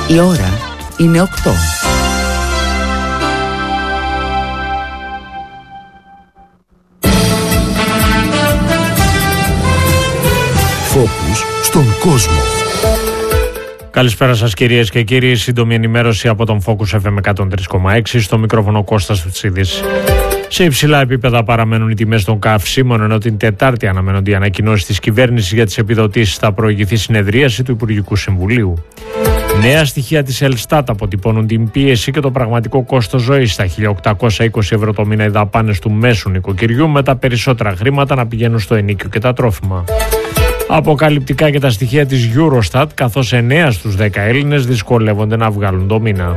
Η ώρα είναι 8. Φόκους στον κόσμο. Καλησπέρα σας κυρίες και κύριοι. Σύντομη ενημέρωση από τον Focus FM 103,6. Στο μικρόφωνο Κώστας Τουτσίδης. Σε υψηλά επίπεδα παραμένουν οι τιμές των καυσίμων, ενώ την Τετάρτη αναμένονται οι ανακοινώσεις της κυβέρνησης για τις επιδοτήσεις. Θα προηγηθεί συνεδρίαση του Υπουργικού Συμβουλίου. Νέα στοιχεία της Ελστάτ αποτυπώνουν την πίεση και το πραγματικό κόστος ζωής. Στα 1.820 ευρώ το μήνα οι δαπάνες του μέσου νοικοκυριού, με τα περισσότερα χρήματα να πηγαίνουν στο ενοίκιο και τα τρόφιμα. Αποκαλυπτικά και τα στοιχεία της Eurostat, καθώς 9 στους 10 Έλληνες δυσκολεύονται να βγάλουν το μήνα.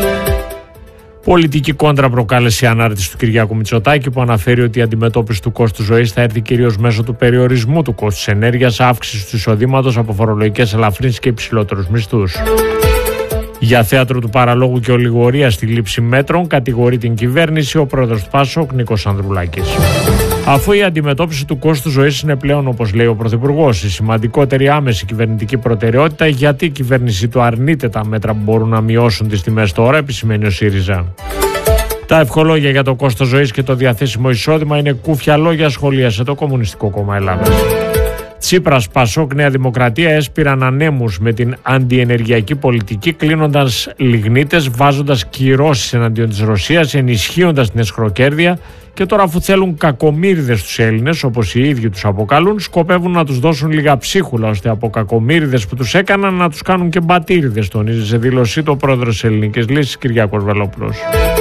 Πολιτική κόντρα προκάλεσε η ανάρτηση του Κυριάκου Μητσοτάκη, που αναφέρει ότι η αντιμετώπιση του κόστου ζωής θα έρθει κυρίως μέσω του περιορισμού του κόστους ενέργειας, αύξησης του εισοδήματος από φορολογικές ελαφρύνσεις και υψηλότερους μισθούς. Για θέατρο του παραλόγου και ολιγορία στη λήψη μέτρων κατηγορεί την κυβέρνηση ο πρόεδρος του ΠΑΣΟΚ, Νίκος Ανδρουλάκης. Αφού η αντιμετώπιση του κόστου ζωής είναι πλέον, όπως λέει ο Πρωθυπουργός, η σημαντικότερη άμεση κυβερνητική προτεραιότητα, γιατί η κυβέρνηση του αρνείται τα μέτρα που μπορούν να μειώσουν τις τιμές τώρα, επισημαίνει ο ΣΥΡΙΖΑ. Τα ευχολόγια για το κόστος ζωής και το διαθέσιμο εισόδημα είναι κούφια λόγια, σχολίασε το Κομμουνιστικό Κόμμα Ελλάδας. Τσίπρας, Πασόκ, Νέα Δημοκρατία έσπηραν ανέμους με την αντιενεργειακή πολιτική, κλείνοντας λιγνίτες, βάζοντας κυρώσεις εναντίον της Ρωσίας, ενισχύοντας την εσχροκέρδεια, και τώρα, αφού θέλουν κακομοίριδες στους Έλληνες, όπως οι ίδιοι τους αποκαλούν, σκοπεύουν να τους δώσουν λίγα ψίχουλα, ώστε από κακομοίριδες που τους έκαναν να τους κάνουν και μπατήριδες, τονίζει σε δήλωσή του ο πρόεδρος της Ελληνικής Λύσης, Κυριάκος Βελόπουλος.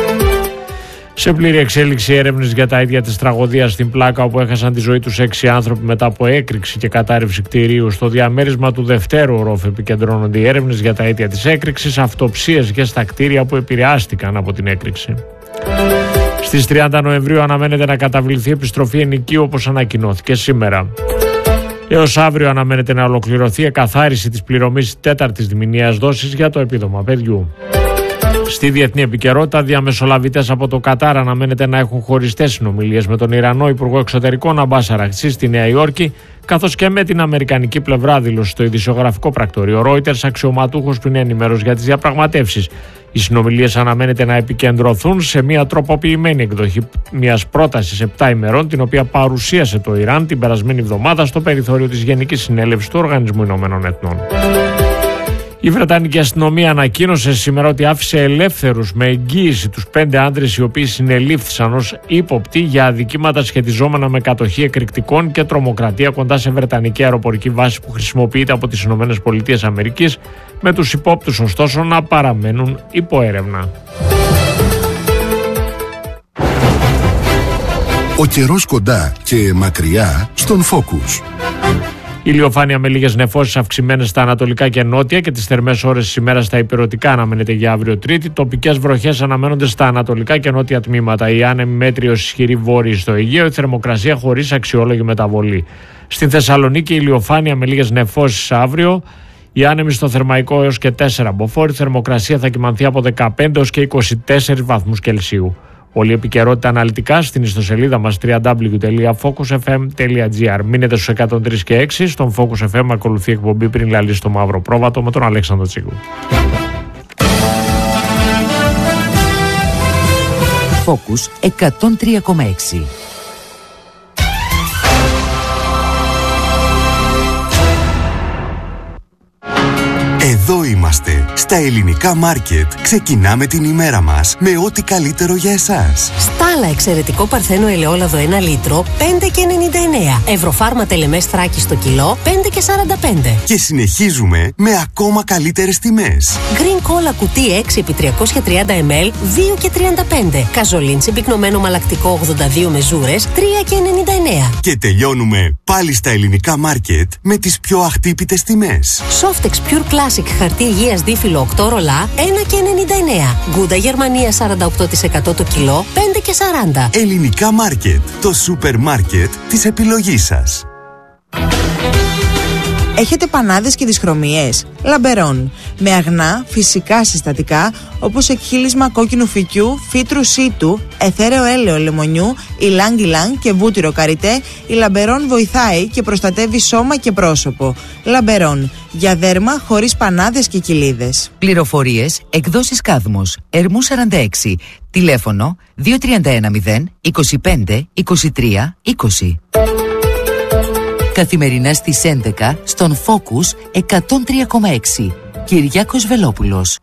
Σε πλήρη εξέλιξη έρευνες για τα ίδια της τραγωδίας στην Πλάκα, όπου έχασαν τη ζωή τους 6 άνθρωποι μετά από έκρηξη και κατάρρευση κτηρίου. Στο διαμέρισμα του δευτέρου ορόφου επικεντρώνονται οι έρευνες για τα ίδια της έκρηξης, αυτοψίες και στα κτίρια που επηρεάστηκαν από την έκρηξη. Στις 30 Νοεμβρίου αναμένεται να καταβληθεί επιστροφή ενοικίου, όπως ανακοινώθηκε σήμερα. Έως αύριο αναμένεται να ολοκληρωθεί εκαθάριση της πληρωμής τέταρτης διμηνιαίας δόσης για το επίδομα παιδιού. Στη διεθνή επικαιρότητα, διαμεσολαβητές από το Κατάρ αναμένεται να έχουν χωριστές συνομιλίες με τον Ιρανό Υπουργό Εξωτερικών Αμπάς Αραχτσί στη Νέα Υόρκη, καθώς και με την αμερικανική πλευρά, δήλωσε στο ειδησιογραφικό πρακτορείο Reuters αξιωματούχος που είναι ενημέρος για τις διαπραγματεύσεις. Οι συνομιλίες αναμένεται να επικεντρωθούν σε μια τροποποιημένη εκδοχή μιας πρότασης 7 ημερών, την οποία παρουσίασε το Ιράν την περασμένη εβδομάδα στο περιθώριο της Γενικής Συνέλευσης του Οργανισμού Ηνωμένων Εθνών. Η Βρετανική αστυνομία ανακοίνωσε σήμερα ότι άφησε ελεύθερους με εγγύηση τους 5 άντρες οι οποίοι συνελήφθησαν ως ύποπτοι για αδικήματα σχετιζόμενα με κατοχή εκρηκτικών και τρομοκρατία κοντά σε βρετανική αεροπορική βάση που χρησιμοποιείται από τις ΗΠΑ, με τους υπόπτους ωστόσο να παραμένουν υπό έρευνα. Ο καιρός κοντά και μακριά στον Focus. Ηλιοφάνεια με λίγες νεφώσεις αυξημένες στα ανατολικά και νότια, και τις θερμές ώρες της ημέρας στα υπηρετικά αναμένεται για αύριο Τρίτη. Τοπικές βροχές αναμένονται στα ανατολικά και νότια τμήματα. Η άνεμη μέτρη ως ισχυρή βόρειη στο Αιγαίο, η θερμοκρασία χωρίς αξιόλογη μεταβολή. Στην Θεσσαλονίκη ηλιοφάνεια με λίγες νεφώσεις αύριο. Η άνεμη στο Θερμαϊκό έως και 4 μποφόρ. Η θερμοκρασία θα κυμανθεί από 15 έως και 24 βαθμούς Κελσίου. Όλη η επικαιρότητα αναλυτικά στην ιστοσελίδα μας www.focusfm.gr. Μείνετε στους 103 και 6. Στον Focus FM ακολουθεί εκπομπή Πριν Λαλεί στο Μαύρο Πρόβατο με τον Αλέξανδρο Τσίγκου. Focus 103,6. Εδώ είμαστε, στα ελληνικά μάρκετ. Ξεκινάμε την ημέρα μας με ό,τι καλύτερο για εσάς. Στάλα εξαιρετικό παρθένο ελαιόλαδο 1 λίτρο, 5,99. Ευρωφάρμα τελεμές Θράκη στο κιλό, 5,45. Και συνεχίζουμε με ακόμα καλύτερες τιμές. Green Cola κουτί 6 επί 330 ml, 2,35. Καζολίντσι πυκνωμένο μαλακτικό 82 μεζούρες, 3,99. Και τελειώνουμε πάλι στα ελληνικά μάρκετ με τις πιο αχτύπητες τιμές. Softex Pure Classic χαρτί υγείας δίφυλλο 8 ρολά, 1,99. Γκούντα Γερμανία 48% το κιλό, 5,40. Ελληνικά μάρκετ, το σούπερ μάρκετ της επιλογής σας. Έχετε πανάδες και δυσχρωμίες? Λαμπερόν. Με αγνά φυσικά συστατικά όπως εκχύλισμα κόκκινου φυκιού, φύτρου σίτου, αιθέρεο έλαιο λεμονιού, ηλάνγκ και βούτυρο καριτέ, η Λαμπερόν βοηθάει και προστατεύει σώμα και πρόσωπο. Λαμπερόν. Για δέρμα χωρίς πανάδες και κοιλίδες. Πληροφορίες, εκδόσεις Κάδμος, Ερμού 46, τηλέφωνο 2310 25 23 20. Καθημερινά στις 11 στον Focus 103,6. Κυριάκος Βελόπουλος.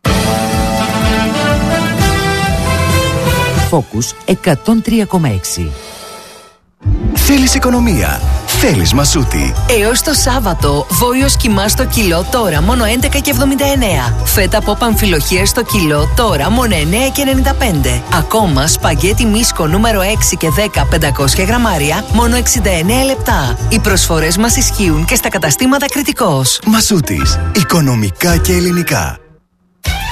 Focus 103,6. Θέλεις οικονομία? Θέλεις Μασούτη. Έως το Σάββατο, βόλιος κιμά στο κιλό τώρα μόνο 11,79. Φέτα από παμφιλοχίες στο κιλό τώρα μόνο 9,95. Ακόμα σπαγγέτι μίσκο νούμερο 6 και 10 500 γραμμάρια μόνο 69 λεπτά. Οι προσφορές μας ισχύουν και στα καταστήματα Κρητικός. Μασούτης. Οικονομικά και ελληνικά.